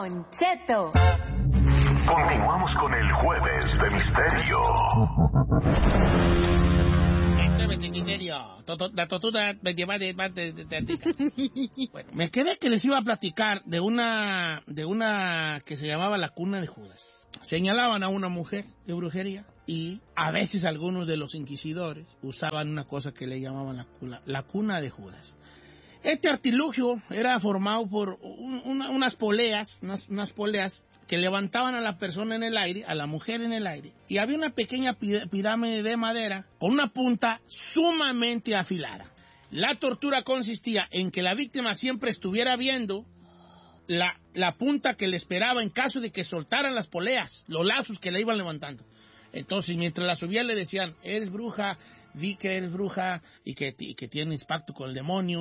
Don Cheto. Continuamos con el Jueves de Misterio. La tortura Bueno, me quedé que les iba a platicar de una que se llamaba la cuna de Judas. Señalaban a una mujer de brujería y a veces algunos de los inquisidores usaban una cosa que le llamaban la cuna de Judas. Este artilugio era formado por unas poleas que levantaban a la persona en el aire, a la mujer en el aire, y había una pequeña pirámide de madera con una punta sumamente afilada. La tortura consistía en que la víctima siempre estuviera viendo la punta que le esperaba en caso de que soltaran las poleas, los lazos que le iban levantando. Entonces, mientras la subía le decían, eres bruja, vi que eres bruja y que tienes pacto con el demonio.